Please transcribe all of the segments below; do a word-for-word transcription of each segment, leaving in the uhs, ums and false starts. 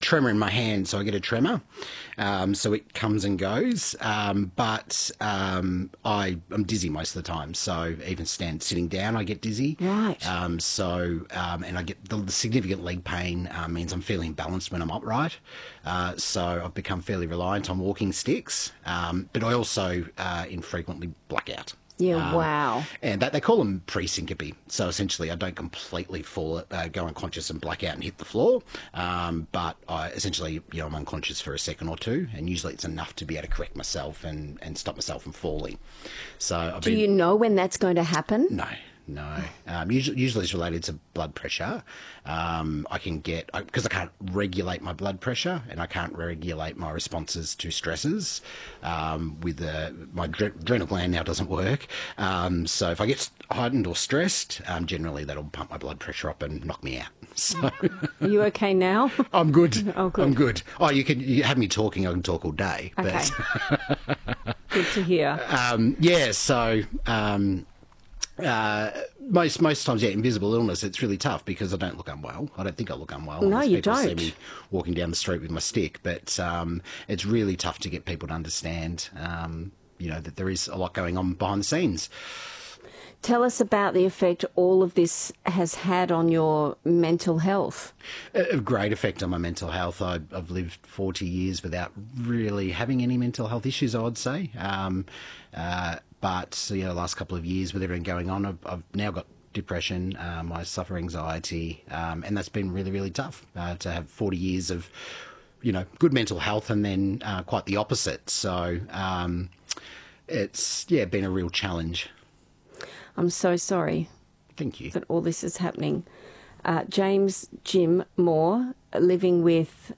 tremor in my hand, so I get a tremor. Um, so it comes and goes. Um, but um, I, I'm dizzy most of the time. So even stand sitting down, I get dizzy. Right. Um, so, um, and I get the, the significant leg pain uh, means I'm feeling balanced when I'm upright. Uh, so I've become fairly reliant on walking sticks. Um, but I also uh, infrequently black out. Yeah, Um, wow. And that they call them pre-syncope. So essentially, I don't completely fall, uh, go unconscious and black out and hit the floor. Um, but I essentially, you know, I'm unconscious for a second or two, and usually it's enough to be able to correct myself and, and stop myself from falling. So I've Do been, you know when that's going to happen? no. No, um, usually, usually it's related to blood pressure. Um, I can get, because I, I can't regulate my blood pressure and I can't regulate my responses to stresses. Um, with the, my adrenal gland now doesn't work. Um, so if I get heightened or stressed, um, generally that'll pump my blood pressure up and knock me out. So Are you okay now? I'm good. Oh, good. I'm good. Oh, you can you have me talking. I can talk all day. Okay. But, Good to hear. um, yeah, so... Um, Uh, most most times, yeah, invisible illness, it's really tough because I don't look unwell. I don't think I look unwell. No, unless you people don't. see me walking down the street with my stick. But um, it's really tough to get people to understand, um, you know, that there is a lot going on behind the scenes. Tell us about the effect all of this has had on your mental health. A, a great effect on my mental health. I, I've lived forty years without really having any mental health issues, I would say. Um, uh, but, you know, the last couple of years with everything going on, I've, I've now got depression, um, I suffer anxiety, um, and that's been really, really tough uh, to have forty years of, you know, good mental health and then uh, quite the opposite. So um, it's, yeah, been a real challenge. I'm so sorry Thank you. that all this is happening. Uh, James Jim Moore, living with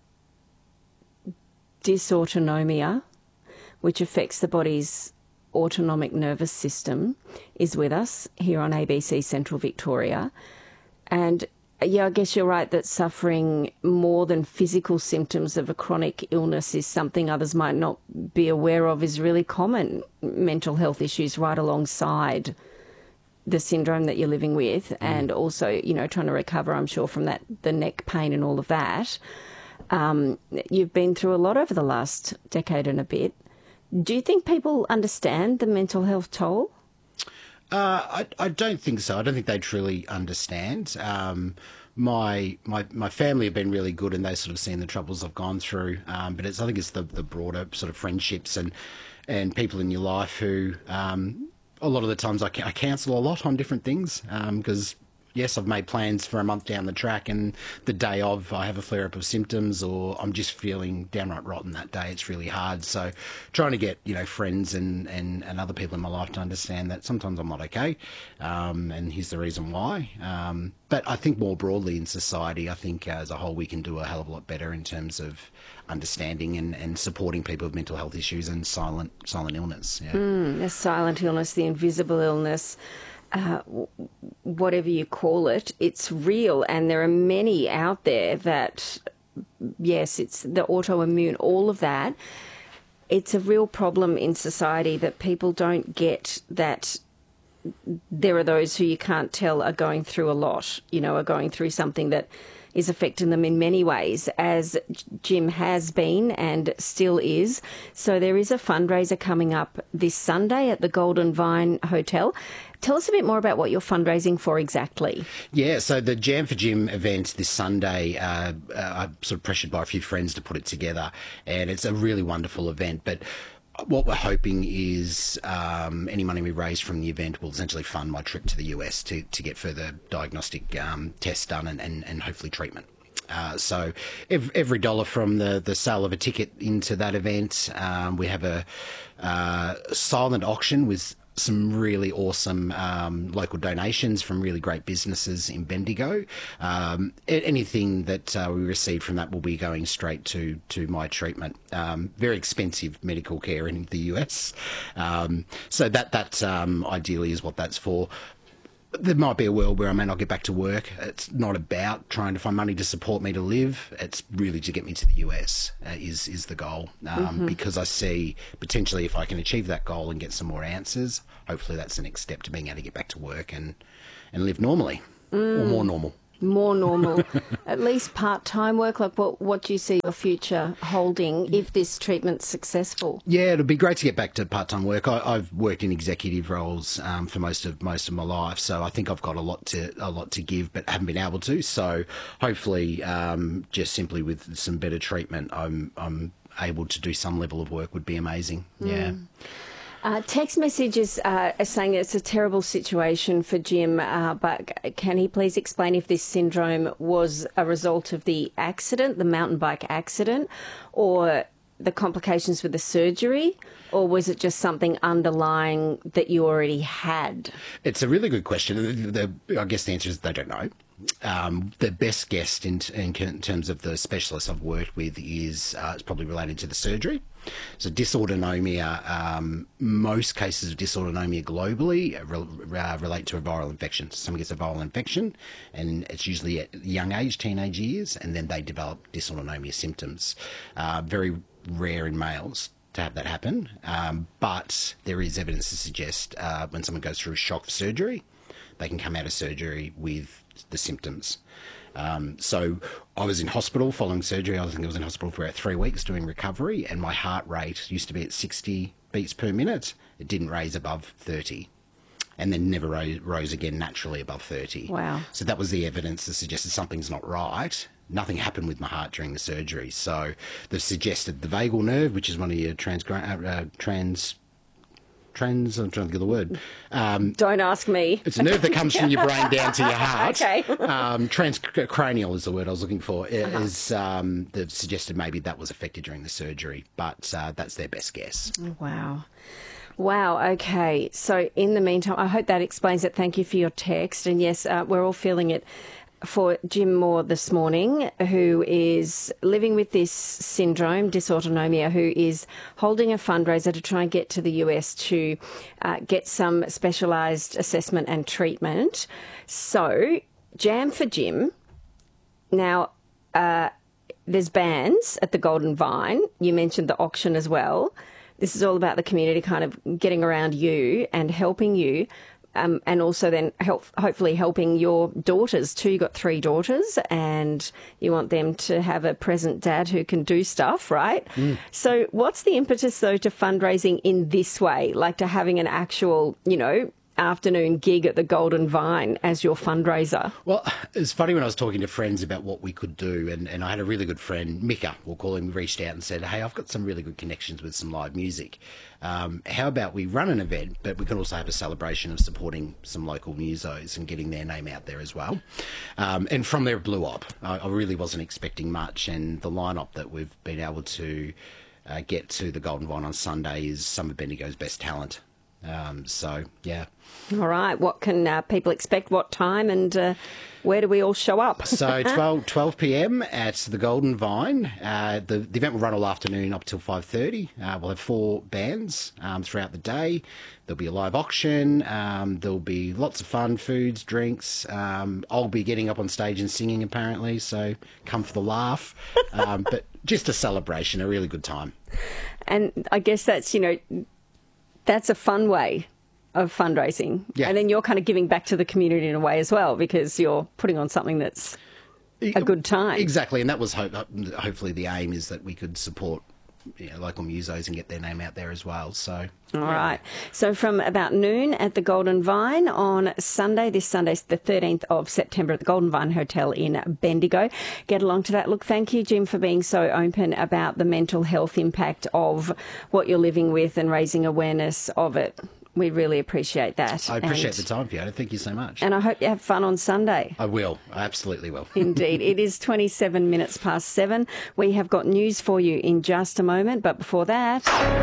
dysautonomia, which affects the body's autonomic nervous system, is with us here on A B C Central Victoria. And yeah, I guess you're right that suffering more than physical symptoms of a chronic illness is something others might not be aware of, is really common mental health issues right alongside the syndrome that you're living with, and also, you know, trying to recover, I'm sure, from that, the neck pain and all of that. Um, you've been through a lot over the last decade and a bit. Do you think people understand the mental health toll? Uh, I, I don't think so. I don't think they truly understand. Um, my my my family have been really good, and they sort of seen the troubles I've gone through. Um, but it's I think it's the the broader sort of friendships and and people in your life who um, a lot of the times I, I cancel a lot on different things because. Um, Yes, I've made plans for a month down the track, and the day of I have a flare-up of symptoms, or I'm just feeling downright rotten that day. It's really hard. So trying to get, you know, friends and, and, and other people in my life to understand that sometimes I'm not okay, um, and here's the reason why. Um, but I think more broadly in society, I think as a whole we can do a hell of a lot better in terms of understanding and, and supporting people with mental health issues and silent silent illness. Yeah. Mm, the silent illness, the invisible illness. Uh, whatever you call it, it's real, and there are many out there that, yes, it's the autoimmune, all of that. It's a real problem in society that people don't get that there are those who you can't tell are going through a lot, you know, are going through something that is affecting them in many ways, as Jim has been and still is. So there is a fundraiser coming up this Sunday at the Golden Vine Hotel. Tell us a bit more about what you're fundraising for exactly. Yeah, so the Jam for Jim event this Sunday, uh, uh, I'm sort of pressured by a few friends to put it together, and it's a really wonderful event. But what we're hoping is um, any money we raise from the event will essentially fund my trip to the U S to, to get further diagnostic um, tests done and, and, and hopefully treatment. Uh, so every, every dollar from the, the sale of a ticket into that event, um, we have a uh, silent auction with some really awesome um, local donations from really great businesses in Bendigo. Um, anything that uh, we receive from that will be going straight to to my treatment. Um, very expensive medical care in the U S. Um, so that that um, ideally is what that's for. There might be a world where I may not get back to work. It's not about trying to find money to support me to live. It's really to get me to the U S uh, is is the goal. Um, mm-hmm. Because I see potentially if I can achieve that goal and get some more answers, hopefully that's the next step to being able to get back to work and, and live normally mm. or more normal. More normal, at least part-time work. Like, what what do you see your future holding if this treatment's successful? Yeah, it'd be great to get back to part-time work. I, I've worked in executive roles um, for most of most of my life, so I think I've got a lot to a lot to give, but haven't been able to. So hopefully, um, just simply with some better treatment, I'm I'm able to do some level of work would be amazing. Yeah. Mm. Uh, text messages uh, are saying it's a terrible situation for Jim, uh, but can he please explain if this syndrome was a result of the accident, the mountain bike accident, or the complications with the surgery, or was it just something underlying that you already had? It's a really good question. The, the, I guess the answer is they don't know. Um, the best guess in, in, in terms of the specialists I've worked with is uh, it's probably related to the surgery. So dysautonomia, um, most cases of dysautonomia globally re- uh, relate to a viral infection. So someone gets a viral infection and it's usually at young age, teenage years, and then they develop dysautonomia symptoms. Uh, very rare in males to have that happen, um, but there is evidence to suggest uh, when someone goes through a shock surgery, they can come out of surgery with the symptoms. Um, so I was in hospital following surgery. I think I was in hospital for about three weeks doing recovery, and my heart rate used to be at sixty beats per minute. It didn't raise above thirty, and then never rose, rose again naturally above thirty. Wow. So that was the evidence that suggested something's not right. Nothing happened with my heart during the surgery. So they've suggested the vagal nerve, which is one of your trans... Uh, trans Trans, I'm trying to think of the word. Um, Don't ask me. It's a nerve that comes from your brain down to your heart. Okay. um, transcranial is the word I was looking for. Uh-huh. Is um, they've suggested maybe that was affected during the surgery, but uh, that's their best guess. Wow. Wow, okay. So in the meantime, I hope that explains it. Thank you for your text. And yes, uh, we're all feeling it for Jim Moore this morning, who is living with this syndrome, dysautonomia, who is holding a fundraiser to try and get to the U S to uh, get some specialised assessment and treatment. So, Jam for Jim. Now, uh, there's bands at the Golden Vine. You mentioned the auction as well. This is all about the community kind of getting around you and helping you. Um, and also then help, hopefully helping your daughters too. You've got three daughters and you want them to have a present dad who can do stuff, right? Mm. So what's the impetus, though, to fundraising in this way, like to having an actual, you know, afternoon gig at the Golden Vine as your fundraiser? Well, it's funny when I was talking to friends about what we could do, and, and I had a really good friend, Mika, we'll call him, reached out and said, hey, I've got some really good connections with some live music. Um, how about we run an event, but we can also have a celebration of supporting some local musos and getting their name out there as well. Um, and from there it blew up. I, I really wasn't expecting much, and the lineup that we've been able to uh, get to the Golden Vine on Sunday is some of Bendigo's best talent. Um, so, yeah. All right. What can uh, people expect? What time and uh, where do we all show up? So twelve p.m. at the Golden Vine. Uh, the, the event will run all afternoon up till five thirty. Uh, we'll have four bands um, throughout the day. There'll be a live auction. Um, there'll be lots of fun, foods, drinks. Um, I'll be getting up on stage and singing, apparently, so come for the laugh. Um, but just a celebration, a really good time. And I guess that's, you know, that's a fun way of fundraising. Yeah. And then you're kind of giving back to the community in a way as well, because you're putting on something that's a good time. Exactly. And that was hope, hopefully the aim is that we could support, you know, local musos and get their name out there as well. So, all yeah. right. So from about noon at the Golden Vine on Sunday, this Sunday's the thirteenth of September at the Golden Vine Hotel in Bendigo. Get along to that. Look, thank you, Jim, for being so open about the mental health impact of what you're living with and raising awareness of it. We really appreciate that. I appreciate and, the time, Fiona. Thank you so much. And I hope you have fun on Sunday. I will. I absolutely will. Indeed. It is twenty-seven minutes past seven. We have got news for you in just a moment, but before that...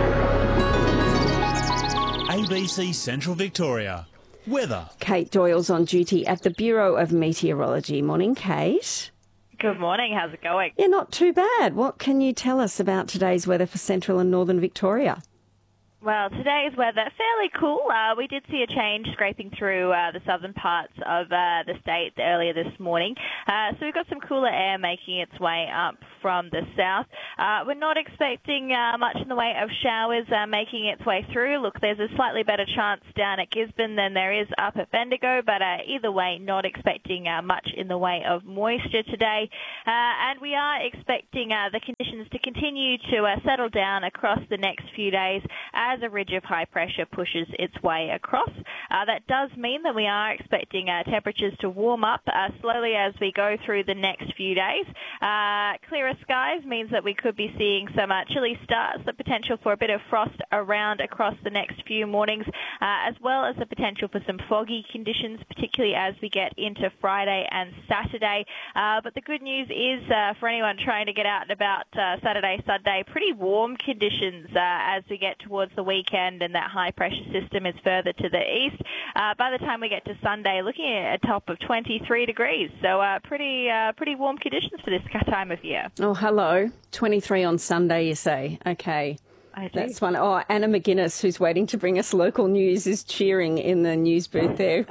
A B C Central Victoria. Weather. Kate Doyle's on duty at the Bureau of Meteorology. Morning, Kate. Good morning. How's it going? Yeah, not too bad. What can you tell us about today's weather for Central and Northern Victoria? Well, today's weather, fairly cool. Uh, we did see a change scraping through uh, the southern parts of uh, the state earlier this morning. Uh, so we've got some cooler air making its way up from the south. Uh, we're not expecting uh, much in the way of showers uh, making its way through. Look, there's a slightly better chance down at Gisborne than there is up at Bendigo, but uh, either way, not expecting uh, much in the way of moisture today. Uh, and we are expecting uh, the conditions to continue to uh, settle down across the next few days as a ridge of high pressure pushes its way across. Uh, that does mean that we are expecting uh, temperatures to warm up uh, slowly as we go through the next few days. Uh, clearer skies means that we could be seeing some uh, chilly starts, the potential for a bit of frost around across the next few mornings, uh, as well as the potential for some foggy conditions, particularly as we get into Friday and Saturday. Uh, but the good news is uh, for anyone trying to get out and about uh, Saturday, Sunday, pretty warm conditions uh, as we get towards the weekend and that high pressure system is further to the east. Uh, by the time we get to Sunday, looking at a top of twenty-three degrees. So uh, pretty uh, pretty warm conditions for this time of year. Oh, hello. twenty-three on Sunday, you say. Okay. I do. That's one. Oh, Anna McGuinness, who's waiting to bring us local news, is cheering in the news booth there.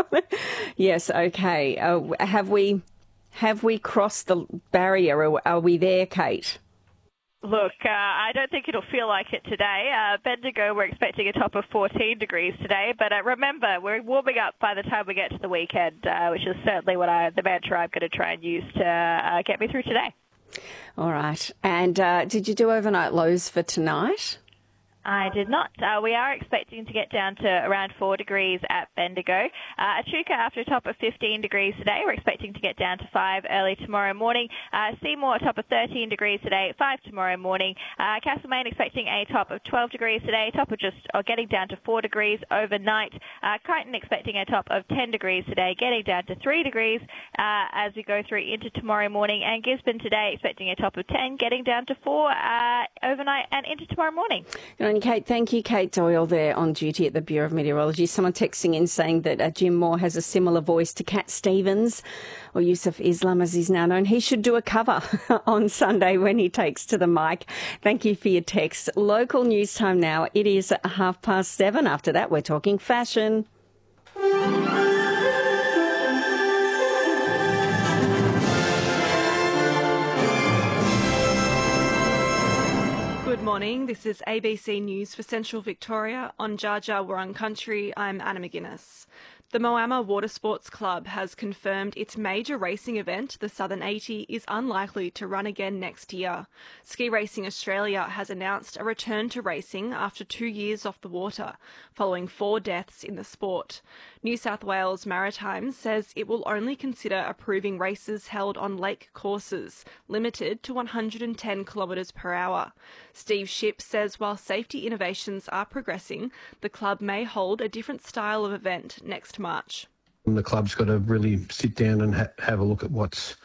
Yes, okay. Uh, have we have we crossed the barrier? Or are we there, Kate? Look, uh, I don't think it'll feel like it today. Uh, Bendigo, we're expecting a top of fourteen degrees today, but uh, remember, we're warming up by the time we get to the weekend, uh, which is certainly what I, the mantra I'm going to try and use to uh, get me through today. All right. And uh, did you do overnight lows for tonight? I did not. Uh, we are expecting to get down to around four degrees at Bendigo. Uh, Echuca, after a top of fifteen degrees today, we're expecting to get down to five early tomorrow morning. Uh, Seymour, a top of thirteen degrees today, five tomorrow morning. Uh, Castlemaine expecting a top of twelve degrees today, top of just or getting down to four degrees overnight. Uh, Crichton expecting a top of ten degrees today, getting down to three degrees uh, as we go through into tomorrow morning. And Gisborne today expecting a top of ten, getting down to four uh, overnight and into tomorrow morning. Kate, thank you. Kate Doyle there on duty at the Bureau of Meteorology. Someone texting in saying that uh, Jim Moore has a similar voice to Cat Stevens, or Yusuf Islam as he's now known. He should do a cover on Sunday when he takes to the mic. Thank you for your text. Local news time now. It is half past seven. After that, we're talking fashion. Good morning. This is A B C News for Central Victoria. On Dja Dja Wurrung Country, I'm Anna McGuinness. The Moama Water Sports Club has confirmed its major racing event, the Southern eighty, is unlikely to run again next year. Ski Racing Australia has announced a return to racing after two years off the water, following four deaths in the sport. New South Wales Maritime says it will only consider approving races held on lake courses, limited to one hundred ten kilometres per hour. Steve Shipp says while safety innovations are progressing, the club may hold a different style of event next March. The club's got to really sit down and ha- have a look at what's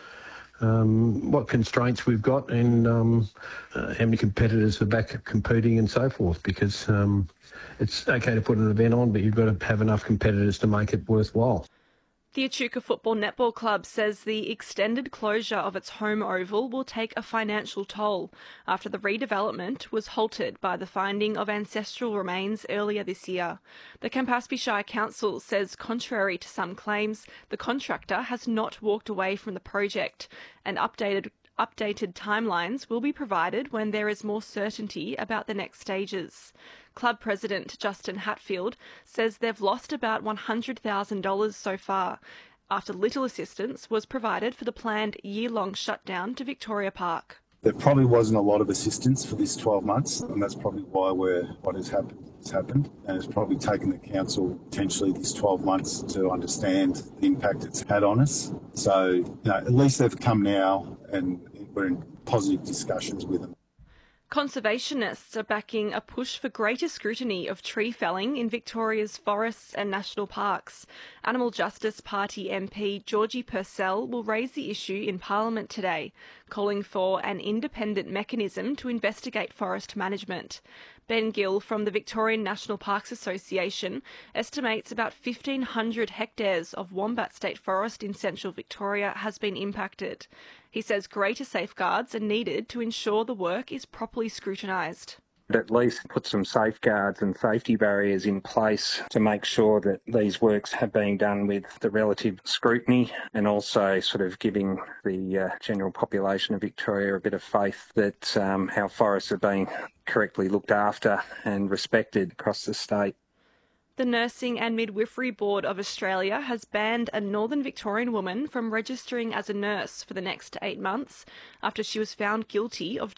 um, what constraints we've got and um, uh, how many competitors are back competing and so forth, because um, it's okay to put an event on, but you've got to have enough competitors to make it worthwhile. The Echuca Football Netball Club says the extended closure of its home oval will take a financial toll after the redevelopment was halted by the finding of ancestral remains earlier this year. The Campaspe Shire Council says, contrary to some claims, the contractor has not walked away from the project, and updated Updated timelines will be provided when there is more certainty about the next stages. Club President Justin Hatfield says they've lost about one hundred thousand dollars so far, after little assistance was provided for the planned year-long shutdown to Victoria Park. There probably wasn't a lot of assistance for this twelve months, and that's probably why we're, what has happened has happened. And it's probably taken the council potentially these twelve months to understand the impact it's had on us. So, you know, at least they've come now and we're in positive discussions with them. Conservationists are backing a push for greater scrutiny of tree felling in Victoria's forests and national parks. Animal Justice Party M P Georgie Purcell will raise the issue in Parliament today, calling for an independent mechanism to investigate forest management. Ben Gill from the Victorian National Parks Association estimates about fifteen hundred hectares of Wombat State Forest in central Victoria has been impacted. He says greater safeguards are needed to ensure the work is properly scrutinised. at least put some safeguards and safety barriers in place to make sure that these works have been done with the relative scrutiny, and also sort of giving the uh, general population of Victoria a bit of faith that um, our forests are being correctly looked after and respected across the state. The Nursing and Midwifery Board of Australia has banned a Northern Victorian woman from registering as a nurse for the next eight months after she was found guilty of